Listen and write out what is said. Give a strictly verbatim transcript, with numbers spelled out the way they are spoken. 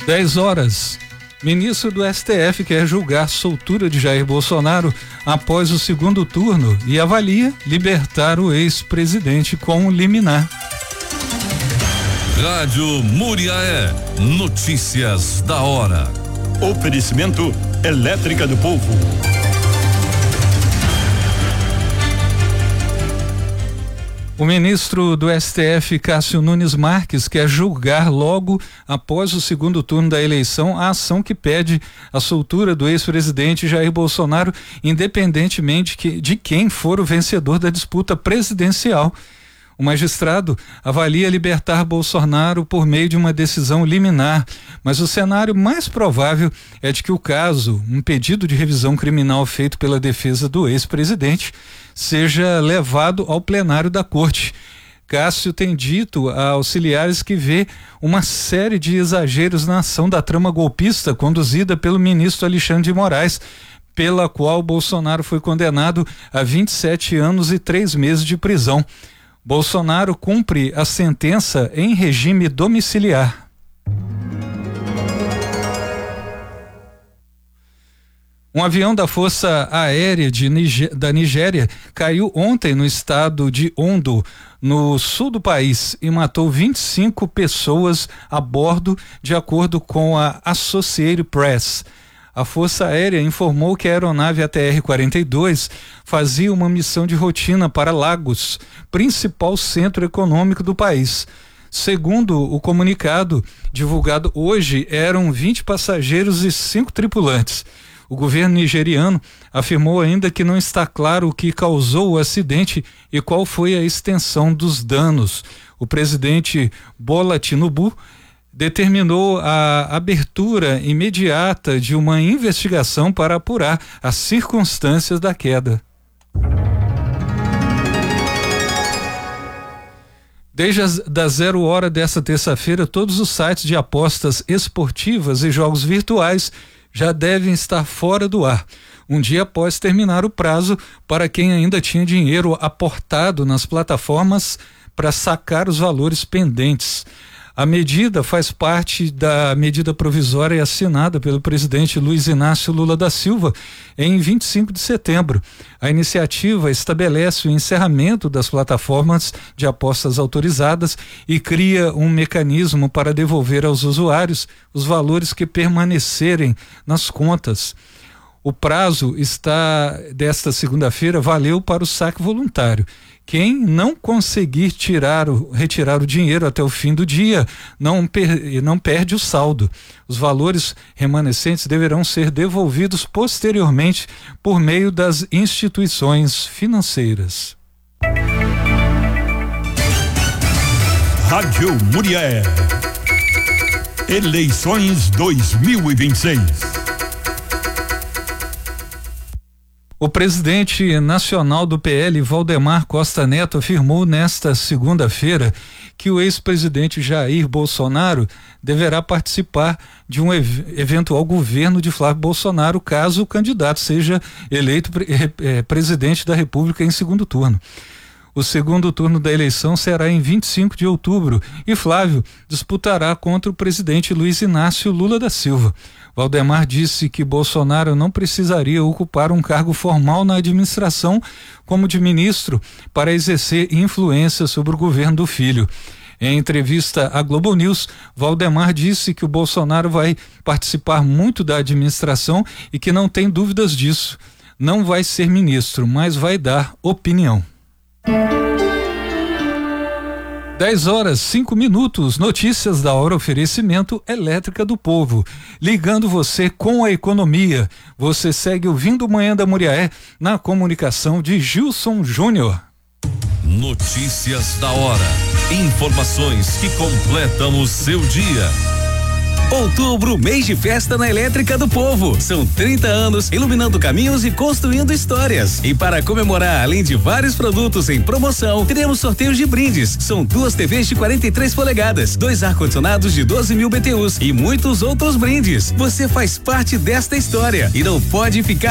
dez horas. Ministro do S T F quer julgar soltura de Jair Bolsonaro após o segundo turno e avalia libertar o ex-presidente com liminar. Rádio Muriaé, notícias da hora. Oferecimento Elétrica do Povo. O ministro do S T F, Cássio Nunes Marques, quer julgar logo após o segundo turno da eleição a ação que pede a soltura do ex-presidente Jair Bolsonaro, independentemente de quem for o vencedor da disputa presidencial. O magistrado avalia libertar Bolsonaro por meio de uma decisão liminar, mas o cenário mais provável é de que o caso, um pedido de revisão criminal feito pela defesa do ex-presidente, seja levado ao plenário da corte. Cássio tem dito a auxiliares que vê uma série de exageros na ação da trama golpista conduzida pelo ministro Alexandre de Moraes, pela qual Bolsonaro foi condenado a vinte e sete anos e três meses de prisão. Bolsonaro cumpre a sentença em regime domiciliar. Um avião da Força Aérea de Nigé- da Nigéria caiu ontem no estado de Ondo, no sul do país, e matou vinte e cinco pessoas a bordo, de acordo com a Associated Press. A Força Aérea informou que a aeronave A T R quarenta e dois fazia uma missão de rotina para Lagos, principal centro econômico do país. Segundo o comunicado divulgado hoje, eram vinte passageiros e cinco tripulantes. O governo nigeriano afirmou ainda que não está claro o que causou o acidente e qual foi a extensão dos danos. O presidente Bola Tinubu determinou a abertura imediata de uma investigação para apurar as circunstâncias da queda. Desde as da zero hora desta terça-feira, todos os sites de apostas esportivas e jogos virtuais já devem estar fora do ar, um dia após terminar o prazo para quem ainda tinha dinheiro aportado nas plataformas para sacar os valores pendentes. A medida faz parte da medida provisória assinada pelo presidente Luiz Inácio Lula da Silva em vinte e cinco de setembro. A iniciativa estabelece o encerramento das plataformas de apostas autorizadas e cria um mecanismo para devolver aos usuários os valores que permanecerem nas contas. O prazo está desta segunda-feira valeu para o saque voluntário. Quem não conseguir tirar o, retirar o dinheiro até o fim do dia não, per, não perde o saldo. Os valores remanescentes deverão ser devolvidos posteriormente por meio das instituições financeiras. Rádio Muriaé. Eleições dois mil e vinte e seis. O presidente nacional do P L, Valdemar Costa Neto, afirmou nesta segunda-feira que o ex-presidente Jair Bolsonaro deverá participar de um ev- eventual governo de Flávio Bolsonaro, caso o candidato seja eleito pre- eh, presidente da República em segundo turno. O segundo turno da eleição será em vinte e cinco de outubro e Flávio disputará contra o presidente Luiz Inácio Lula da Silva. Valdemar disse que Bolsonaro não precisaria ocupar um cargo formal na administração como de ministro para exercer influência sobre o governo do filho. Em entrevista à Globo News, Valdemar disse que o Bolsonaro vai participar muito da administração e que não tem dúvidas disso. Não vai ser ministro, mas vai dar opinião. dez horas, cinco minutos, notícias da hora, oferecimento Elétrica do Povo. Ligando você com a economia. Você segue ouvindo Manhã da Muriaé na comunicação de Gilson Júnior. Notícias da hora. Informações que completam o seu dia. Outubro, mês de festa na Elétrica do Povo. São trinta anos iluminando caminhos e construindo histórias. E para comemorar, além de vários produtos em promoção, teremos sorteios de brindes. São duas T Vs de quarenta e três polegadas, dois ar-condicionados de doze mil B T Us e muitos outros brindes. Você faz parte desta história e não pode ficar